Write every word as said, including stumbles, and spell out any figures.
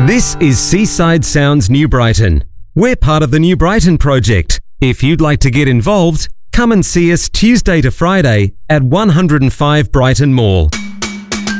This is Seaside Sounds New Brighton. We're part of the New Brighton project. If you'd like to get involved, come and see us Tuesday to Friday at one oh five Brighton Mall.